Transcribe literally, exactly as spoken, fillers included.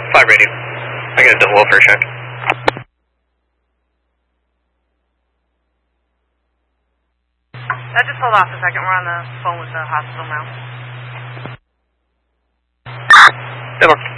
five radio. I got a double welfare check. I just hold off a second. We're on the phone with the hospital now. Seven.